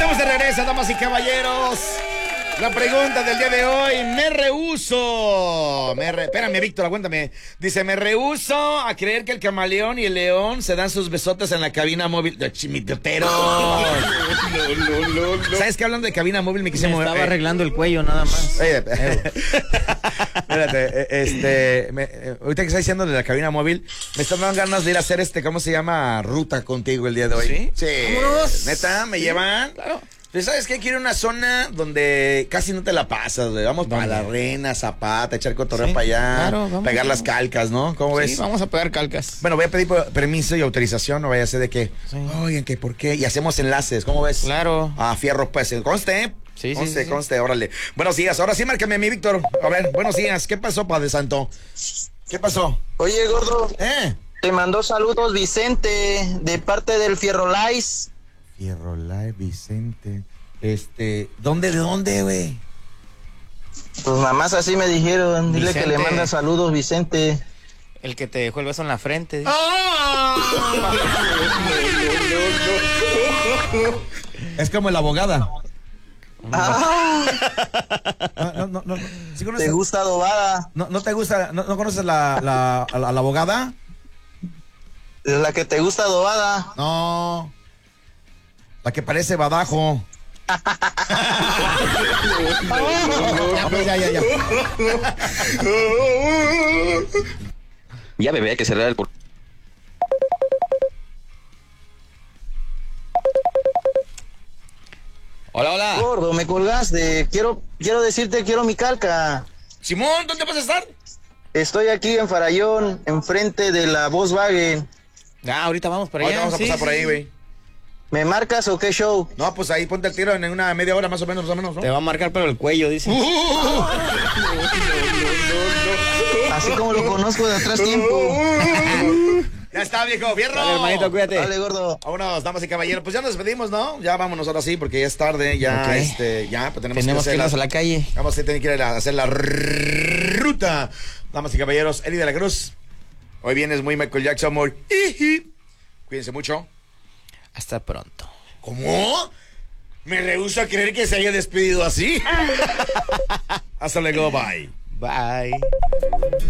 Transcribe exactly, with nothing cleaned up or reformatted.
Estamos de regreso, damas y caballeros. La pregunta del día de hoy, me rehúso. Me re... Espérame, Víctor, aguántame. Dice, me rehúso a creer que el camaleón y el león se dan sus besotes en la cabina móvil. Chimitotero. No, no, no, no. ¿Sabes qué? Hablando de cabina móvil, me quise me mover. estaba eh. arreglando el cuello nada más. Oye, espérate, este, me, eh, ahorita que está diciendo de la cabina móvil, me están dando ganas de ir a hacer este, ¿cómo se llama? Ruta contigo el día de hoy. ¿Sí? Sí. ¿Vámonos? ¿Neta? ¿Me ¿Sí? llevan? Claro. Pero ¿sabes qué? Quiero una zona donde casi no te la pasas, güey. Vamos para la Reina, Zapata, echar cotorreo Sí, para allá, claro, vamos, pegar vamos. las calcas, ¿no? ¿Cómo ves? Sí, vamos a pegar calcas. Bueno, voy a pedir permiso y autorización, no vaya a ser de que, Sí. oigan, que por qué, y hacemos enlaces, ¿cómo ves? Claro. Ah, fierro, pues, conste, ¿eh? Sí, sí, conste, sí, sí. conste, órale. Buenos días, ahora sí, márcame a mí, Víctor. A ver, buenos días, ¿qué pasó, Padre Santo? ¿Qué pasó? Oye, gordo, ¿Eh? te mandó saludos Vicente de parte del Fierrolais. Fierro Live, Vicente. Este, ¿dónde, de dónde, güey? Pues mamás así me dijeron, dile Vicente. que le manda saludos Vicente. El que te dejó el beso en la frente. Es como la abogada. Ah, No, no, no, no. ¿Sí conoces? ¿te gusta adobada? ¿No, no te gusta, no, no conoces la, la, a la, a la abogada? La que te gusta adobada. No. La que parece badajo. Ya, pues, ya, ya, ya. Ya, bebé, hay que cerrar el... por- Hola, hola. Gordo, me colgaste. Quiero, quiero decirte, quiero mi calca. Simón, ¿dónde vas a estar? Estoy aquí en Farallón, enfrente de la Volkswagen. Ah, ahorita vamos para allá. Ahorita vamos a sí, pasar por sí, ahí, sí. güey. ¿Me marcas o qué show? No, pues ahí ponte el tiro en una media hora más o menos, más o menos, ¿no? Te va a marcar pero el cuello, dice. Así como lo conozco de atrás tiempo. Ya está, viejo, fierro. Dale, hermanito, cuídate. Dale, gordo. Vámonos, damas y caballeros. Pues ya nos despedimos, ¿no? Ya vámonos ahora sí, porque ya es tarde. Ya, Ok. este, ya, pues tenemos, Tenemos que que hacer irnos a la, la calle. vamos a tener que ir a hacer la ruta. Damas y caballeros, Eddie de la Cruz. Hoy vienes muy Michael Jackson, muy. Cuídense mucho. Hasta pronto. ¿Cómo? Me rehúso a creer que se haya despedido así. Hasta luego, bye. Bye.